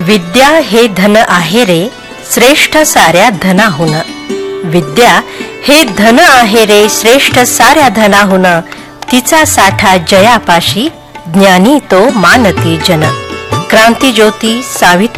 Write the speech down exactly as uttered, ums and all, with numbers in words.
विद्या हे धन आहे रे श्रेष्ठ साऱ्या धनाहुन। विद्या हे धन आहे रे श्रेष्ठ साऱ्या धनाहुन। तिचा साठा जयापाशी ज्ञानी तो मानती जन। क्रांतिज्योती सावित्री